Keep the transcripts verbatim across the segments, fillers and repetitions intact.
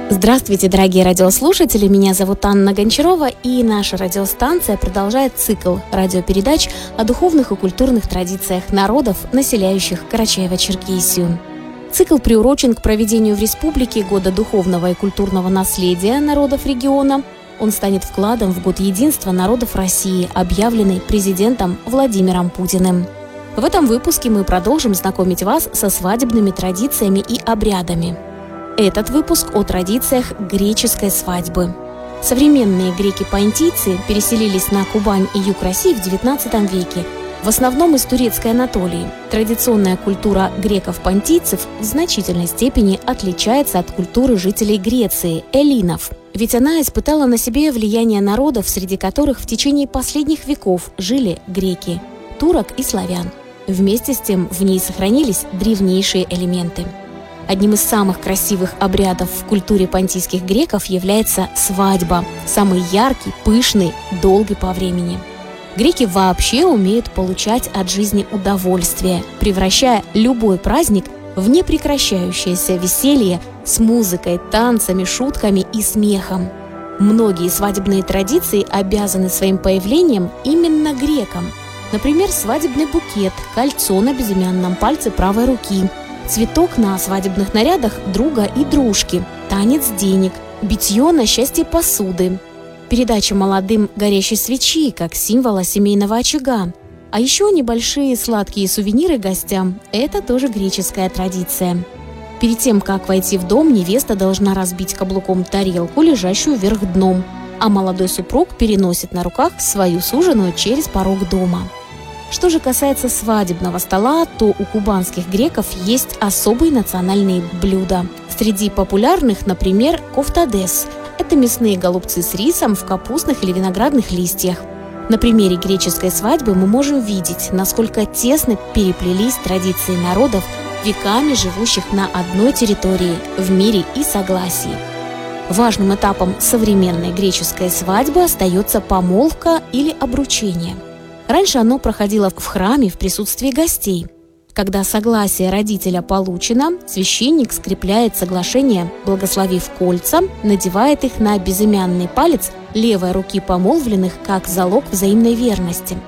Здравствуйте, дорогие радиослушатели, меня зовут Анна Гончарова, и наша радиостанция продолжает цикл радиопередач о духовных и культурных традициях народов, населяющих Карачаево-Черкесию. Цикл приурочен к проведению в республике Года духовного и культурного наследия народов региона. Он станет вкладом в Год единства народов России, объявленный президентом Владимиром Путиным. В этом выпуске мы продолжим знакомить вас со свадебными традициями и обрядами. Этот выпуск о традициях греческой свадьбы. Современные греки-понтийцы переселились на Кубань и юг России в девятнадцатом веке, в основном из турецкой Анатолии. Традиционная культура греков-понтийцев в значительной степени отличается от культуры жителей Греции, эллинов, ведь она испытала на себе влияние народов, среди которых в течение последних веков жили греки, турок и славян. Вместе с тем в ней сохранились древнейшие элементы. Одним из самых красивых обрядов в культуре понтийских греков является свадьба, самый яркий, пышный, долгий по времени. Греки вообще умеют получать от жизни удовольствие, превращая любой праздник в непрекращающееся веселье с музыкой, танцами, шутками и смехом. Многие свадебные традиции обязаны своим появлением именно грекам. Например, свадебный букет, кольцо на безымянном пальце правой руки, цветок на свадебных нарядах друга и дружки, танец денег, битье на счастье посуды, передача молодым горящей свечи как символа семейного очага. А еще небольшие сладкие сувениры гостям – это тоже греческая традиция. Перед тем, как войти в дом, невеста должна разбить каблуком тарелку, лежащую вверх дном, а молодой супруг переносит на руках свою суженую через порог дома. Что же касается свадебного стола, то у кубанских греков есть особые национальные блюда. Среди популярных, например, кофтадес – это мясные голубцы с рисом в капустных или виноградных листьях. На примере греческой свадьбы мы можем видеть, насколько тесно переплелись традиции народов, веками живущих на одной территории, в мире и согласии. Важным этапом современной греческой свадьбы остается помолвка или обручение. Раньше оно проходило в храме в присутствии гостей. Когда согласие родителя получено, священник скрепляет соглашение, благословив кольца, надевает их на безымянный палец левой руки помолвленных как залог взаимной верности.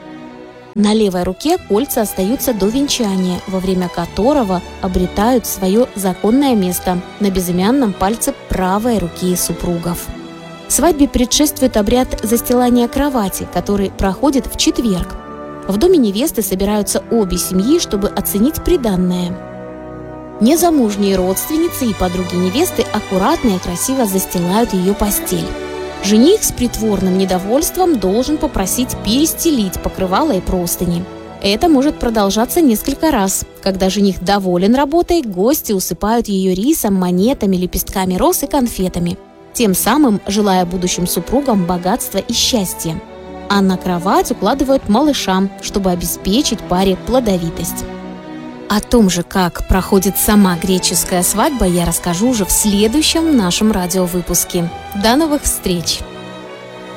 На левой руке кольца остаются до венчания, во время которого обретают свое законное место на безымянном пальце правой руки супругов. Свадьбе предшествует обряд застилания кровати, который проходит в четверг. В доме невесты собираются обе семьи, чтобы оценить приданное. Незамужние родственницы и подруги невесты аккуратно и красиво застилают ее постель. Жених с притворным недовольством должен попросить перестелить покрывало и простыни. Это может продолжаться несколько раз. Когда жених доволен работой, гости усыпают ее рисом, монетами, лепестками роз и конфетами, тем самым желая будущим супругам богатства и счастья. А на кровать укладывают малыша, чтобы обеспечить паре плодовитость. О том же, как проходит сама греческая свадьба, я расскажу уже в следующем нашем радиовыпуске. До новых встреч!